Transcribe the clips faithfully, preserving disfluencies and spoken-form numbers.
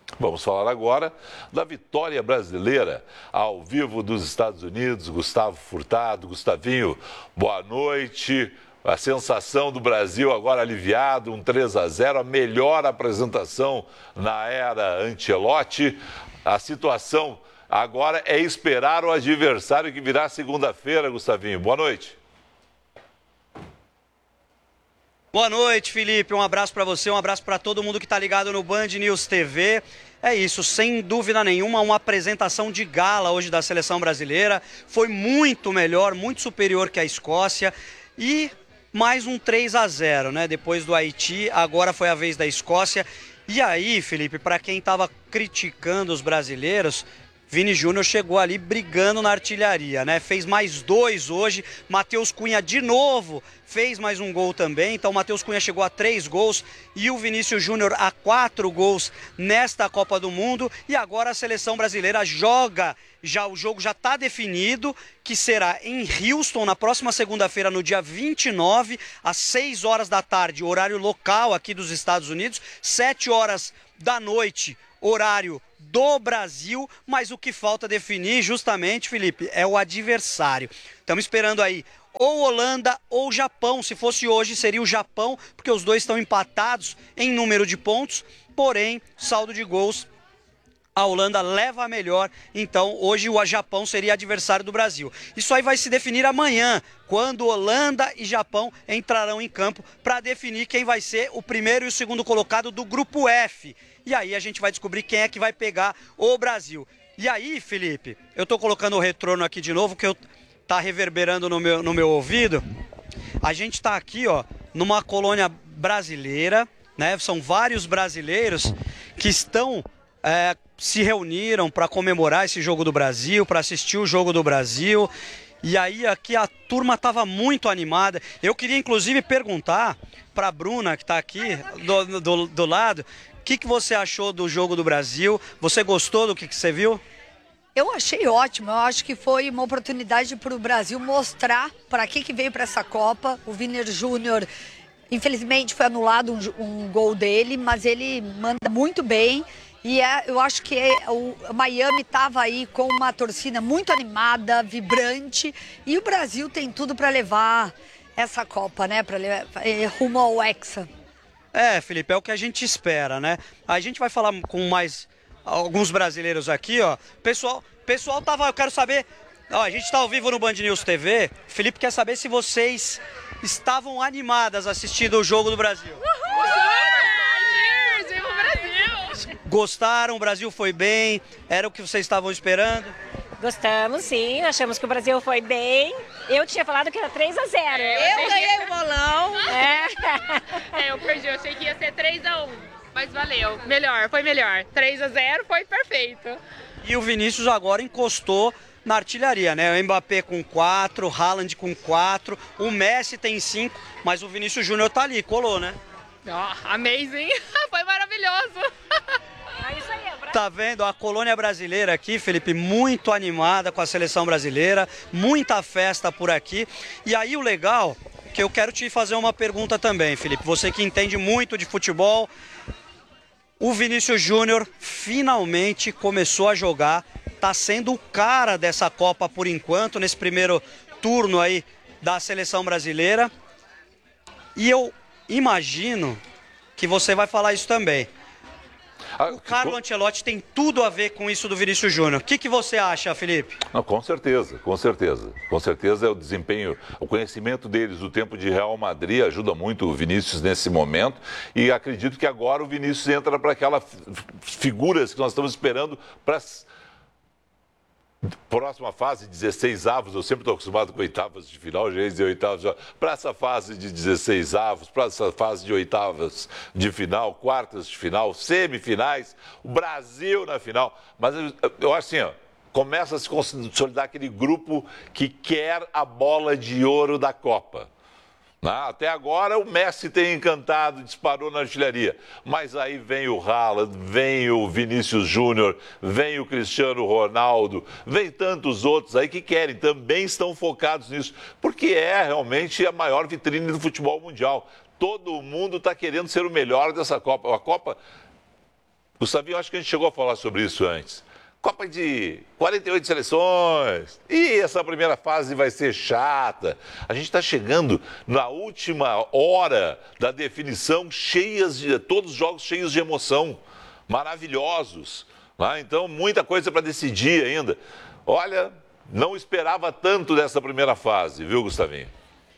Vamos falar agora da vitória brasileira ao vivo dos Estados Unidos. Gustavo Furtado, Gustavinho, boa noite. A sensação do Brasil agora aliviado, um três a zero, a melhor apresentação na era Ancelotti. A situação agora é esperar o adversário que virá segunda-feira, Gustavinho. Boa noite. Boa noite, Felipe. Um abraço para você, um abraço para todo mundo que está ligado no Band News T V. É isso, sem dúvida nenhuma, uma apresentação de gala hoje da seleção brasileira. Foi muito melhor, muito superior que a Escócia e mais um três a zero, né? Depois do Haiti, agora foi a vez da Escócia. E aí, Felipe, para quem estava criticando os brasileiros, Vini Júnior chegou ali brigando na artilharia, né? Fez mais dois hoje. Matheus Cunha de novo fez mais um gol também. Então, Matheus Cunha chegou a três gols e o Vinícius Júnior a quatro gols nesta Copa do Mundo. E agora a seleção brasileira joga. Já o jogo já está definido, que será em Houston na próxima segunda-feira, no dia vinte e nove, às seis horas da tarde, horário local aqui dos Estados Unidos, sete horas da noite, horário do Brasil, mas o que falta definir justamente, Felipe, é o adversário. Estamos esperando aí ou Holanda ou Japão. Se fosse hoje seria o Japão, porque os dois estão empatados em número de pontos, porém, saldo de gols, a Holanda leva a melhor, então hoje o Japão seria adversário do Brasil. Isso aí vai se definir amanhã, quando Holanda e Japão entrarão em campo para definir quem vai ser o primeiro e o segundo colocado do grupo F. E aí a gente vai descobrir quem é que vai pegar o Brasil. E aí, Felipe, eu tô colocando o retorno aqui de novo, que eu tá reverberando no meu, no meu ouvido. A gente tá aqui, ó, numa colônia brasileira, né? São vários brasileiros que estão... É, se reuniram para comemorar esse jogo do Brasil, para assistir o jogo do Brasil. E aí aqui a turma estava muito animada. Eu queria inclusive perguntar para a Bruna, que está aqui do, do, do lado, o que, que você achou do jogo do Brasil? Você gostou do que, que você viu? Eu achei ótimo, eu acho que foi uma oportunidade para o Brasil mostrar para que, que veio para essa Copa. O Vini Júnior, infelizmente, foi anulado um, um gol dele, mas ele manda muito bem. E é, eu acho que é, o Miami estava aí com uma torcida muito animada, vibrante. E o Brasil tem tudo para levar essa Copa, né? Para é, rumo ao Hexa. É, Felipe, é o que a gente espera, né? A gente vai falar com mais alguns brasileiros aqui, ó. Pessoal, pessoal tava, eu quero saber... Ó, a gente está ao vivo no Band News T V. Felipe quer saber se vocês estavam animadas assistindo o jogo do Brasil. Uhul! Gostaram? O Brasil foi bem? Era o que vocês estavam esperando? Gostamos, sim. Achamos que o Brasil foi bem. Eu tinha falado que era três a zero. É, eu ganhei o bolão. É. É, eu perdi. Eu achei que ia ser três a um. Mas valeu. Melhor, foi melhor. três a zero foi perfeito. E o Vinícius agora encostou na artilharia, né? O Mbappé com quatro, o Haaland com quatro, o Messi tem cinco, mas o Vinícius Júnior tá ali, colou, né? Oh, amazing. Foi maravilhoso. Tá vendo? A colônia brasileira aqui, Felipe, muito animada com a seleção brasileira, muita festa por aqui. E aí o legal, que eu quero te fazer uma pergunta também, Felipe, você que entende muito de futebol, o Vinícius Júnior finalmente começou a jogar, tá sendo o cara dessa Copa por enquanto, nesse primeiro turno aí da seleção brasileira. E eu imagino que você vai falar isso também. O Carlo Ancelotti tem tudo a ver com isso do Vinícius Júnior. O que, que você acha, Felipe? Não, com certeza, com certeza. Com certeza é o desempenho, o conhecimento deles do tempo de Real Madrid ajuda muito o Vinícius nesse momento. E acredito que agora o Vinícius entra para aquelas figuras que nós estamos esperando para próxima fase, dezesseis avos. Eu sempre estou acostumado com oitavas de final, já ia dizer oitavas. Para essa fase de dezesseis avos, para essa fase de oitavas de final, quartas de final, semifinais, o Brasil na final. Mas eu, eu acho assim, ó, começa a se consolidar aquele grupo que quer a bola de ouro da Copa. Até agora o Messi tem encantado, disparou na artilharia, mas aí vem o Haaland, vem o Vinícius Júnior, vem o Cristiano Ronaldo, vem tantos outros aí que querem, também estão focados nisso, porque é realmente a maior vitrine do futebol mundial. Todo mundo está querendo ser o melhor dessa Copa. A Copa Gustavinho, acho que a gente chegou a falar sobre isso antes. Copa de quarenta e oito seleções. E essa primeira fase vai ser chata. A gente está chegando na última hora da definição, cheias de, todos os jogos cheios de emoção, maravilhosos. Né? Então, muita coisa para decidir ainda. Olha, não esperava tanto dessa primeira fase, viu, Gustavinho?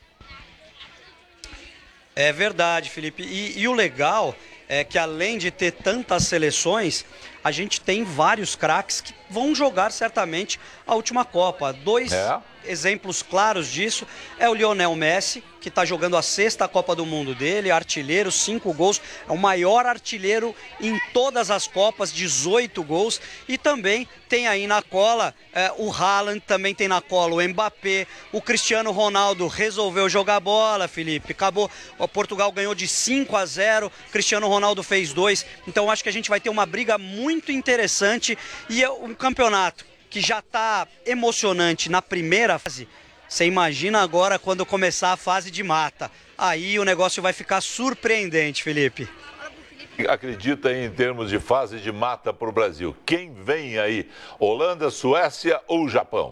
É verdade, Felipe. E, e o legal é que, além de ter tantas seleções, a gente tem vários craques que vão jogar certamente a última Copa. Dois é. exemplos claros disso é o Lionel Messi, que está jogando a sexta Copa do Mundo dele, artilheiro, cinco gols, é o maior artilheiro em todas as Copas, dezoito gols. E também tem aí na cola é, o Haaland, também tem na cola o Mbappé, o Cristiano Ronaldo resolveu jogar bola, Felipe, acabou, o Portugal ganhou de cinco a zero, Cristiano Ronaldo fez dois, então acho que a gente vai ter uma briga muito interessante e é um campeonato que já está emocionante na primeira fase. Você imagina agora quando começar a fase de mata. Aí o negócio vai ficar surpreendente, Felipe. Acredita em termos de fase de mata para o Brasil. Quem vem aí? Holanda, Suécia ou Japão?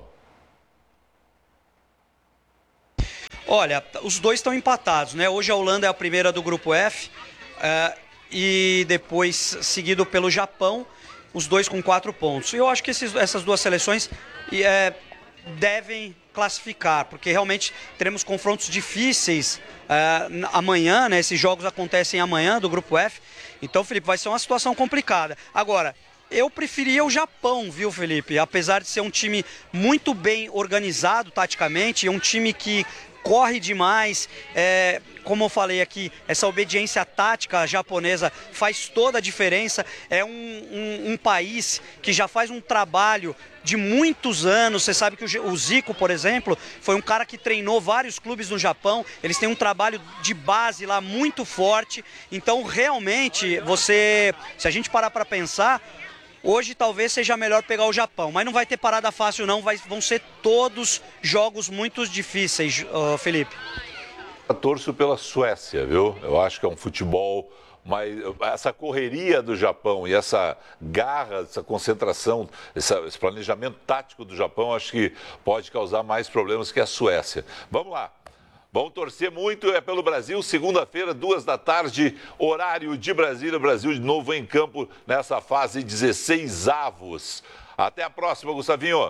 Olha, os dois estão empatados, né? Hoje a Holanda é a primeira do grupo F é, e depois seguido pelo Japão, os dois com quatro pontos. E eu acho que esses, essas duas seleções é, devem classificar, porque realmente teremos confrontos difíceis uh, amanhã, né? Esses jogos acontecem amanhã do Grupo F, então, Felipe, vai ser uma situação complicada. Agora, eu preferia o Japão, viu, Felipe? Apesar de ser um time muito bem organizado taticamente, um time que corre demais, é, como eu falei aqui, essa obediência tática japonesa faz toda a diferença. É um, um, um país que já faz um trabalho de muitos anos. Você sabe que o Zico, por exemplo, foi um cara que treinou vários clubes no Japão. Eles têm um trabalho de base lá muito forte. Então, realmente, você, se a gente parar para pensar, hoje talvez seja melhor pegar o Japão, mas não vai ter parada fácil não, vai, vão ser todos jogos muito difíceis, uh, Felipe. Eu torço pela Suécia, viu? Eu acho que é um futebol, mas essa correria do Japão e essa garra, essa concentração, essa, esse planejamento tático do Japão, acho que pode causar mais problemas que a Suécia. Vamos lá. Vamos torcer muito, é pelo Brasil, segunda-feira, duas da tarde, horário de Brasília, Brasil de novo em campo nessa fase dezesseis avos. Até a próxima, Gustavinho.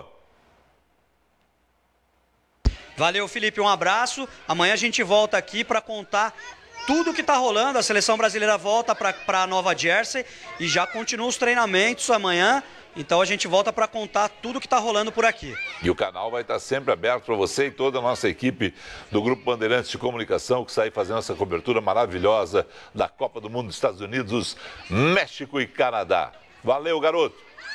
Valeu, Felipe, um abraço. Amanhã a gente volta aqui para contar tudo que está rolando. A seleção brasileira volta para Nova Jersey e já continua os treinamentos amanhã. Então a gente volta para contar tudo que está rolando por aqui. E o canal vai estar sempre aberto para você e toda a nossa equipe do Grupo Bandeirantes de Comunicação, que sai fazendo essa cobertura maravilhosa da Copa do Mundo dos Estados Unidos, México e Canadá. Valeu, garoto!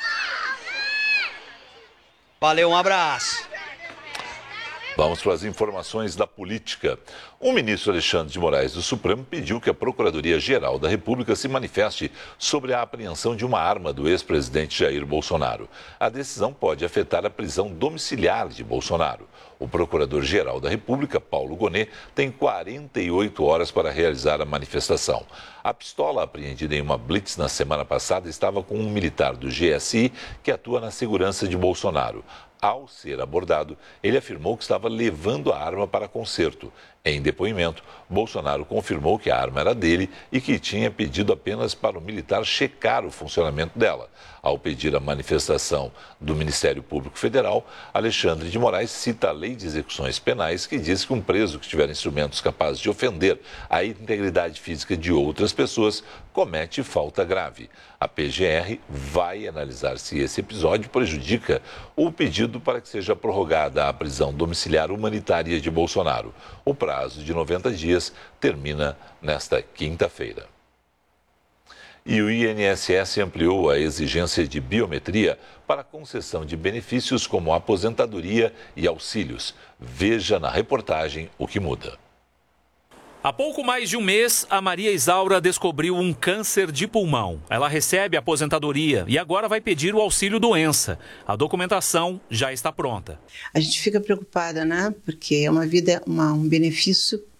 Valeu, um abraço! Vamos para as informações da política. O ministro Alexandre de Moraes do Supremo pediu que a Procuradoria-Geral da República se manifeste sobre a apreensão de uma arma do ex-presidente Jair Bolsonaro. A decisão pode afetar a prisão domiciliar de Bolsonaro. O Procurador-Geral da República, Paulo Gonet, tem quarenta e oito horas para realizar a manifestação. A pistola apreendida em uma blitz na semana passada estava com um militar do G S I que atua na segurança de Bolsonaro. Ao ser abordado, ele afirmou que estava levando a arma para conserto. Em depoimento, Bolsonaro confirmou que a arma era dele e que tinha pedido apenas para o militar checar o funcionamento dela. Ao pedir a manifestação do Ministério Público Federal, Alexandre de Moraes cita a Lei de Execuções Penais, que diz que um preso que tiver instrumentos capazes de ofender a integridade física de outras pessoas comete falta grave. A P G R vai analisar se esse episódio prejudica o pedido para que seja prorrogada a prisão domiciliar humanitária de Bolsonaro. O prazo de noventa dias termina nesta quinta-feira. E o I N S S ampliou a exigência de biometria para a concessão de benefícios como aposentadoria e auxílios. Veja na reportagem o que muda. Há pouco mais de um mês, a Maria Isaura descobriu um câncer de pulmão. Ela recebe a aposentadoria e agora vai pedir o auxílio doença. A documentação já está pronta. A gente fica preocupada, né? Porque é uma vida, uma, um benefício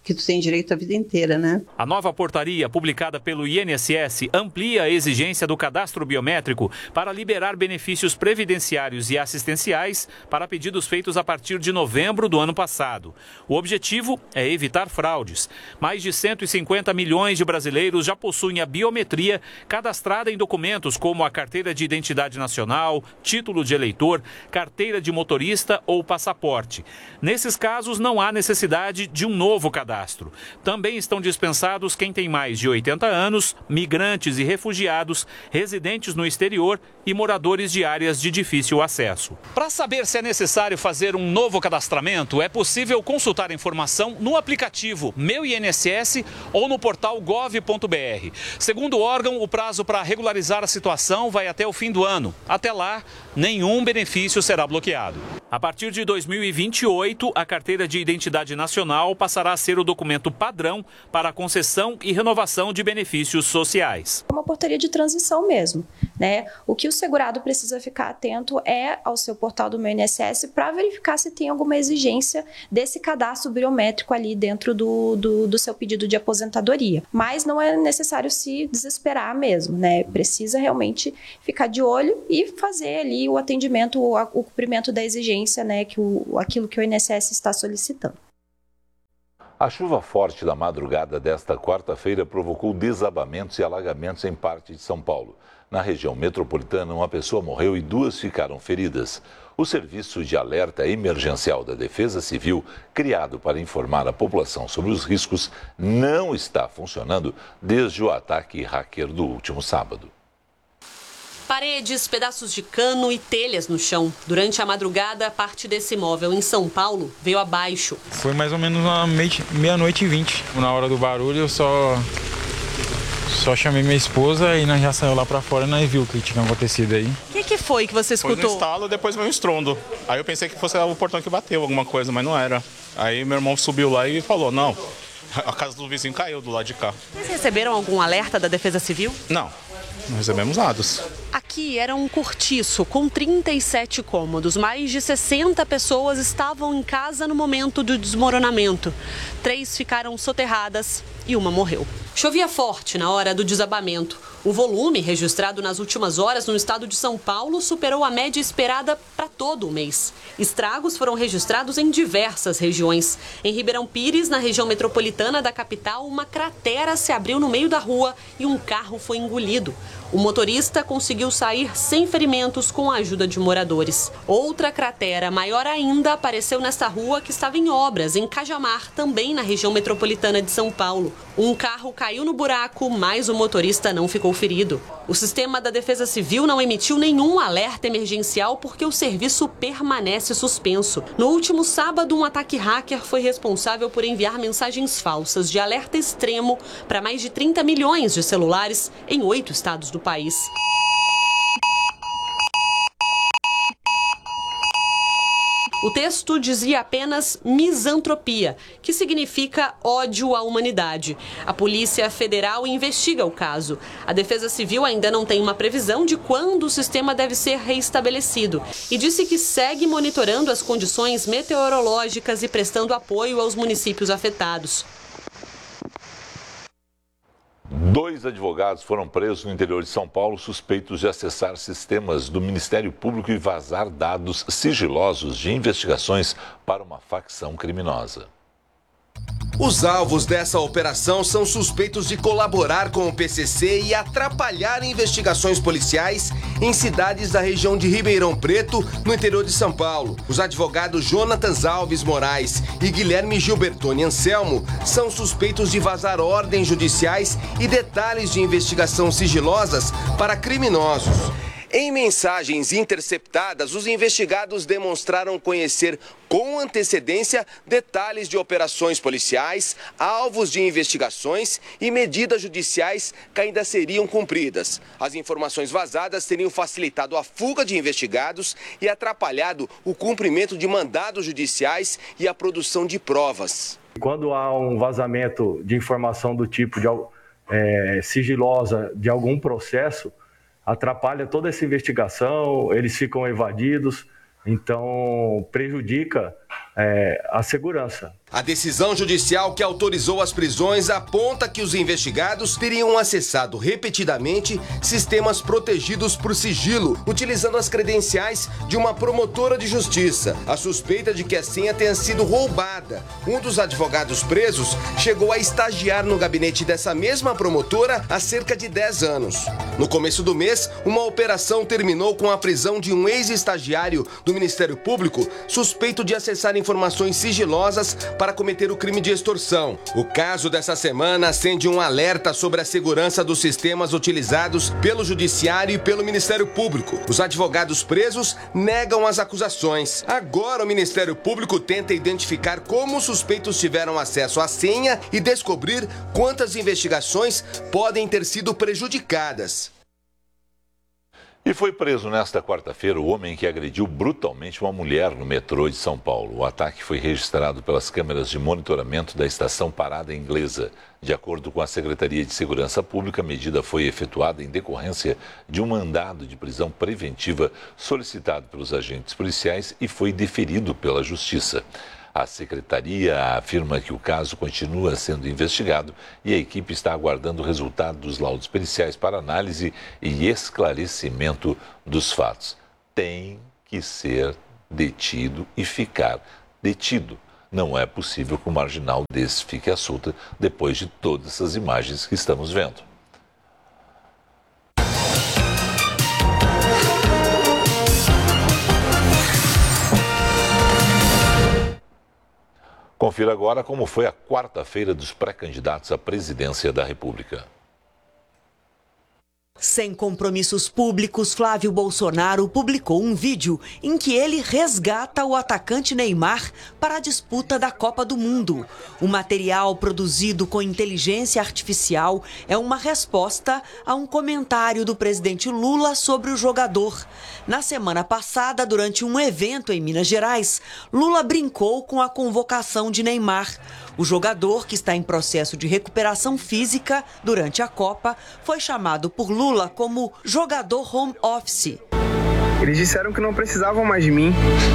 que tu tem direito a vida inteira, né? A nova portaria, publicada pelo I N S S, amplia a exigência do cadastro biométrico para liberar benefícios previdenciários e assistenciais para pedidos feitos a partir de novembro do ano passado. O objetivo é evitar fraudes. Mais de cento e cinquenta milhões de brasileiros já possuem a biometria cadastrada em documentos como a carteira de identidade nacional, título de eleitor, carteira de motorista ou passaporte. Nesses casos, não há necessidade de um novo cadastro. Também estão dispensados quem tem mais de oitenta anos, migrantes e refugiados, residentes no exterior e moradores de áreas de difícil acesso. Para saber se é necessário fazer um novo cadastramento, é possível consultar a informação no aplicativo Meu I N S S ou no portal gov ponto br. Segundo o órgão, o prazo para regularizar a situação vai até o fim do ano. Até lá, nenhum benefício será bloqueado. A partir de dois mil e vinte e oito, a carteira de identidade nacional passará a ser o documento padrão para a concessão e renovação de benefícios sociais. É uma portaria de transição mesmo, né? O que o segurado precisa ficar atento é ao seu portal do Meu I N S S para verificar se tem alguma exigência desse cadastro biométrico ali dentro do, do, do seu pedido de aposentadoria. Mas não é necessário se desesperar mesmo, né? Precisa realmente ficar de olho e fazer ali o atendimento, o, o cumprimento da exigência, né? Que o, aquilo que o I N S S está solicitando. A chuva forte da madrugada desta quarta-feira provocou desabamentos e alagamentos em parte de São Paulo. Na região metropolitana, uma pessoa morreu e duas ficaram feridas. O Serviço de Alerta Emergencial da Defesa Civil, criado para informar a população sobre os riscos, não está funcionando desde o ataque hacker do último sábado. Paredes, pedaços de cano e telhas no chão. Durante a madrugada, parte desse imóvel em São Paulo veio abaixo. Foi mais ou menos uma meia-noite e vinte. Na hora do barulho, eu só, só chamei minha esposa e nós já saímos lá pra fora e nós viu o que tinha acontecido aí. O que, que foi que você escutou? Foi no estalo, depois veio um estrondo. Aí eu pensei que fosse o portão que bateu, alguma coisa, mas não era. Aí meu irmão subiu lá e falou, não, a casa do vizinho caiu do lado de cá. Vocês receberam algum alerta da Defesa Civil? Não. Não recebemos dados. Aqui era um cortiço com trinta e sete cômodos. Mais de sessenta pessoas estavam em casa no momento do desmoronamento. Três ficaram soterradas e uma morreu. Chovia forte na hora do desabamento. O volume registrado nas últimas horas no estado de São Paulo superou a média esperada para todo o mês. Estragos foram registrados em diversas regiões. Em Ribeirão Pires, na região metropolitana da capital, uma cratera se abriu no meio da rua e um carro foi engolido. O motorista conseguiu sair sem ferimentos com a ajuda de moradores. Outra cratera, maior ainda, apareceu nesta rua que estava em obras, em Cajamar, também na região metropolitana de São Paulo. Um carro caiu no buraco, mas o motorista não ficou ferido. O sistema da Defesa Civil não emitiu nenhum alerta emergencial porque o serviço permanece suspenso. No último sábado, um ataque hacker foi responsável por enviar mensagens falsas de alerta extremo para mais de trinta milhões de celulares em oito estados do país. O texto dizia apenas misantropia, que significa ódio à humanidade. A Polícia Federal investiga o caso. A Defesa Civil ainda não tem uma previsão de quando o sistema deve ser reestabelecido e disse que segue monitorando as condições meteorológicas e prestando apoio aos municípios afetados. Dois advogados foram presos no interior de São Paulo suspeitos de acessar sistemas do Ministério Público e vazar dados sigilosos de investigações para uma facção criminosa. Os alvos dessa operação são suspeitos de colaborar com o P C C e atrapalhar investigações policiais em cidades da região de Ribeirão Preto, no interior de São Paulo. Os advogados Jonatas Alves Moraes e Guilherme Gilbertoni Anselmo são suspeitos de vazar ordens judiciais e detalhes de investigação sigilosas para criminosos. Em mensagens interceptadas, os investigados demonstraram conhecer com antecedência detalhes de operações policiais, alvos de investigações e medidas judiciais que ainda seriam cumpridas. As informações vazadas teriam facilitado a fuga de investigados e atrapalhado o cumprimento de mandados judiciais e a produção de provas. Quando há um vazamento de informação do tipo de, é, sigilosa de algum processo, atrapalha toda essa investigação, eles ficam evadidos, então prejudica é, a segurança. A decisão judicial que autorizou as prisões aponta que os investigados teriam acessado repetidamente sistemas protegidos por sigilo, utilizando as credenciais de uma promotora de justiça. A suspeita de que a senha tenha sido roubada. Um dos advogados presos chegou a estagiar no gabinete dessa mesma promotora há cerca de dez anos. No começo do mês, uma operação terminou com a prisão de um ex-estagiário do Ministério Público suspeito de acessar informações sigilosas para cometer o crime de extorsão. O caso dessa semana acende um alerta sobre a segurança dos sistemas utilizados pelo Judiciário e pelo Ministério Público. Os advogados presos negam as acusações. Agora o Ministério Público tenta identificar como os suspeitos tiveram acesso à senha e descobrir quantas investigações podem ter sido prejudicadas. E foi preso nesta quarta-feira o homem que agrediu brutalmente uma mulher no metrô de São Paulo. O ataque foi registrado pelas câmeras de monitoramento da estação Parada Inglesa. De acordo com a Secretaria de Segurança Pública, a medida foi efetuada em decorrência de um mandado de prisão preventiva solicitado pelos agentes policiais e foi deferido pela Justiça. A secretaria afirma que o caso continua sendo investigado e a equipe está aguardando o resultado dos laudos periciais para análise e esclarecimento dos fatos. Tem que ser detido e ficar detido. Não é possível que um marginal desse fique à solta depois de todas essas imagens que estamos vendo. Confira agora como foi a quarta-feira dos pré-candidatos à presidência da República. Sem compromissos públicos, Flávio Bolsonaro publicou um vídeo em que ele resgata o atacante Neymar para a disputa da Copa do Mundo. O material produzido com inteligência artificial é uma resposta a um comentário do presidente Lula sobre o jogador. Na semana passada, durante um evento em Minas Gerais, Lula brincou com a convocação de Neymar. O jogador, que está em processo de recuperação física durante a Copa, foi chamado por Lula como jogador home office. Eles disseram que não precisavam mais de mim.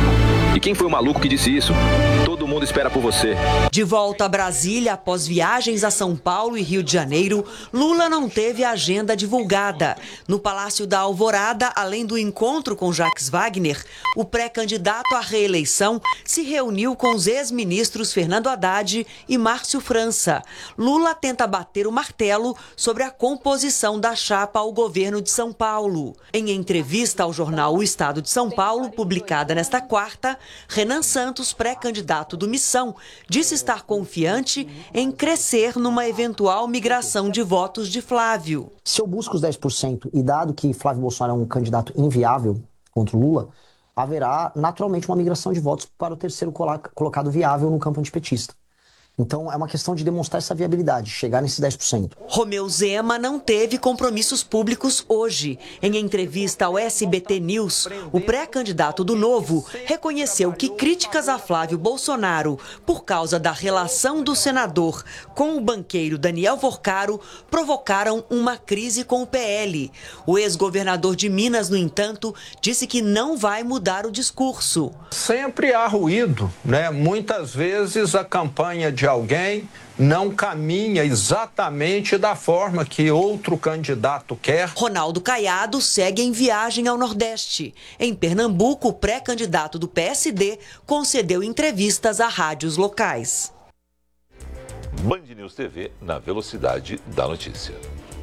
E quem foi o maluco que disse isso? Todo mundo espera por você. De volta a Brasília, após viagens a São Paulo e Rio de Janeiro, Lula não teve agenda divulgada. No Palácio da Alvorada, além do encontro com Jacques Wagner, o pré-candidato à reeleição se reuniu com os ex-ministros Fernando Haddad e Márcio França. Lula tenta bater o martelo sobre a composição da chapa ao governo de São Paulo. Em entrevista ao jornal O Estado de São Paulo, publicada nesta quarta, Renan Santos, pré-candidato do Missão, disse estar confiante em crescer numa eventual migração de votos de Flávio. Se eu busco os dez por cento e dado que Flávio Bolsonaro é um candidato inviável contra o Lula, haverá naturalmente uma migração de votos para o terceiro colocado viável no campo antipetista. Então, é uma questão de demonstrar essa viabilidade, chegar nesses dez por cento. Romeu Zema não teve compromissos públicos hoje. Em entrevista ao S B T News, o pré-candidato do Novo reconheceu que críticas a Flávio Bolsonaro por causa da relação do senador com o banqueiro Daniel Vorcaro provocaram uma crise com o P L. O ex-governador de Minas, no entanto, disse que não vai mudar o discurso. Sempre há ruído, né? Muitas vezes a campanha de alguém não caminha exatamente da forma que outro candidato quer. Ronaldo Caiado segue em viagem ao Nordeste. Em Pernambuco, o pré-candidato do P S D concedeu entrevistas a rádios locais. Band News T V, na velocidade da notícia.